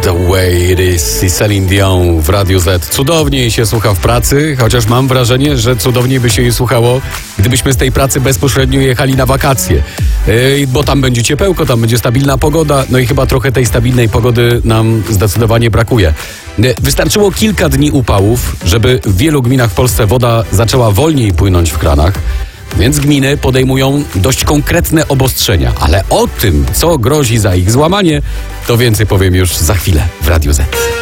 The Way It Is i Celine Dion w Radiu Z. Cudownie jej się słucha w pracy, chociaż mam wrażenie, że cudowniej by się jej słuchało, gdybyśmy z tej pracy bezpośrednio jechali na wakacje. Bo tam będzie ciepełko, tam będzie stabilna pogoda, no i chyba trochę tej stabilnej pogody nam zdecydowanie brakuje. Wystarczyło kilka dni upałów, żeby w wielu gminach w Polsce woda zaczęła wolniej płynąć w kranach. Więc gminy podejmują dość konkretne obostrzenia, ale o tym, co grozi za ich złamanie, to więcej powiem już za chwilę w Radiu Z.